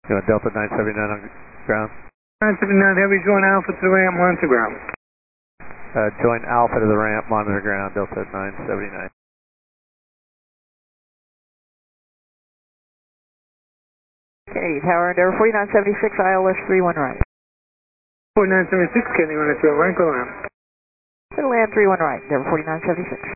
You want Delta 979 on ground? 979 Heavy, join Alpha to the ramp, monitor ground. Join Alpha to the ramp, monitor ground, Delta 979. Okay, Tower Endeavor 4976, ILS 31 right. 4976, Kenny, run it to a right, go around. It'll land 31 right, Endeavor 4976.